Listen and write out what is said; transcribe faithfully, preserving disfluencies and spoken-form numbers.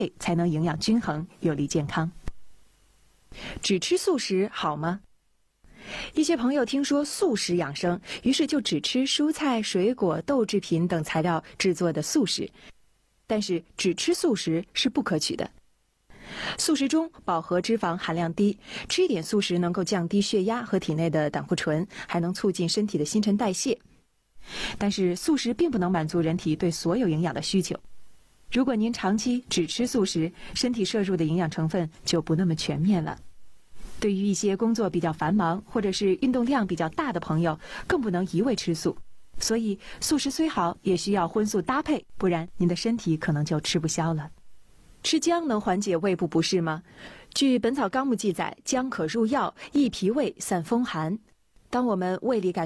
才能营养均衡，有利健康。只吃素食好吗？一些朋友听说素食养生，于是就只吃蔬菜、水果、豆制品等材料制作的素食。但是只吃素食是不可取的。素食中饱和脂肪含量低，吃一点素食能够降低血压和体内的胆固醇，还能促进身体的新陈代谢。但是素食并不能满足人体对所有营养的需求。如果您长期只吃素食，身体摄入的营养成分就不那么全面了。对于一些工作比较繁忙或者是运动量比较大的朋友，更不能一味吃素。所以素食虽好，也需要荤素搭配，不然您的身体可能就吃不消了。吃姜能缓解胃部不适吗？据《本草纲目》记载，姜可入药，益脾胃，散风寒。当我们胃里感